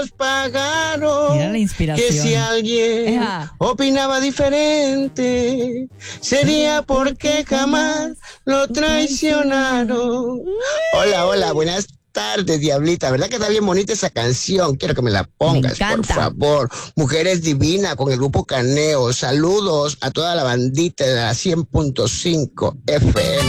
pagaron. Mira la inspiración. Que si alguien opinaba diferente, sería porque jamás lo traicionaron. Hola, buenas tardes, Diablita. ¿Verdad que está bien bonita esa canción? Quiero que me la pongas, por favor. Mujeres Divinas con el grupo Caneo. Saludos a toda la bandita de la 100.5 FM.